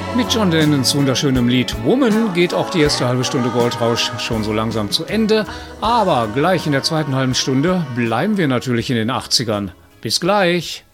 Mit John Lennons wunderschönem Lied Woman geht auch die erste halbe Stunde Goldrausch schon so langsam zu Ende. Aber gleich in der zweiten halben Stunde bleiben wir natürlich in den 80ern. Bis gleich!